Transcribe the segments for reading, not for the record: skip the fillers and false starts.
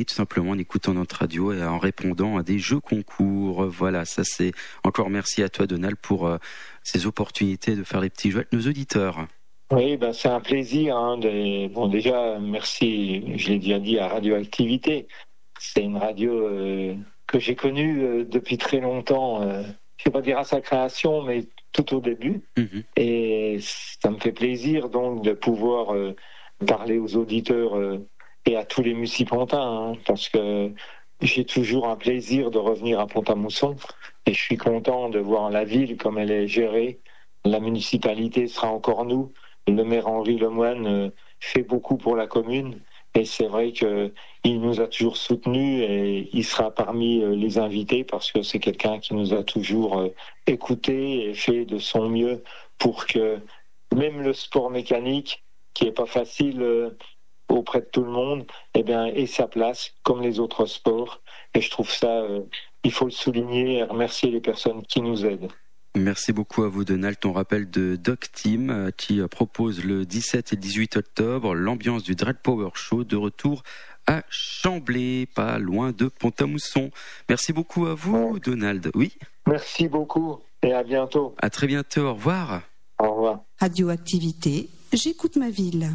tout simplement en écoutant notre radio et en répondant à des jeux concours. Voilà, ça c'est encore merci à toi Donald pour ces opportunités de faire les petits jeux avec nos auditeurs. Oui, c'est un plaisir. Bon, déjà, merci, je l'ai déjà dit, à Radioactivité. C'est une radio que j'ai connue depuis très longtemps. Je ne vais pas dire à sa création, mais tout au début. Mmh. Et ça me fait plaisir donc de pouvoir parler aux auditeurs et à tous les Mucipontins, parce que j'ai toujours un plaisir de revenir à Pont-à-Mousson et je suis content de voir la ville comme elle est gérée. La municipalité sera encore nous. Le maire Henri Lemoine fait beaucoup pour la commune et c'est vrai qu'il nous a toujours soutenus et il sera parmi les invités parce que c'est quelqu'un qui nous a toujours écoutés et fait de son mieux pour que même le sport mécanique, qui est pas facile auprès de tout le monde, ait sa place comme les autres sports. Et je trouve ça, il faut le souligner et remercier les personnes qui nous aident. Merci beaucoup à vous Donald. On rappelle de Doc Team qui propose le 17 et 18 octobre l'ambiance du Dread Power Show de retour à Chamblay, pas loin de Pont-à-Mousson. Merci beaucoup à vous Donald. Oui. Merci beaucoup et à bientôt. À très bientôt, au revoir. Au revoir. Radioactivité, j'écoute ma ville.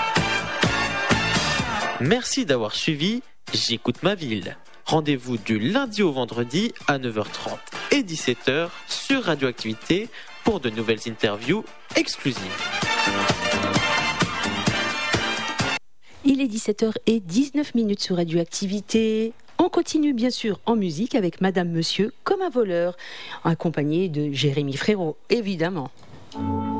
Merci d'avoir suivi J'écoute ma ville. Rendez-vous du lundi au vendredi à 9h30 et 17h sur Radioactivité pour de nouvelles interviews exclusives. Il est 17h19 sur Radioactivité. On continue bien sûr en musique avec Madame Monsieur comme un voleur, accompagné de Jérémy Frérot, évidemment.